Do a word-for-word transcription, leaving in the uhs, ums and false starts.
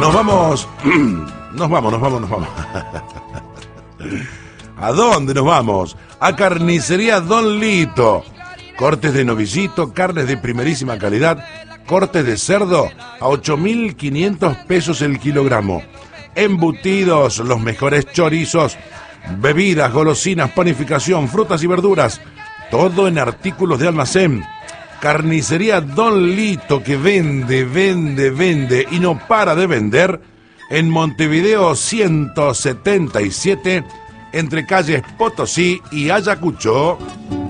Nos vamos, nos vamos, nos vamos, nos vamos. ¿A dónde nos vamos? A Carnicería Don Lito. Cortes de novillito, carnes de primerísima calidad, cortes de cerdo a ocho mil quinientos pesos el kilogramo. Embutidos, los mejores chorizos, bebidas, golosinas, panificación, frutas y verduras. Todo en artículos de almacén. Carnicería Don Lito, que vende, vende, vende y no para de vender en Montevideo ciento setenta y siete, entre calles Potosí y Ayacucho.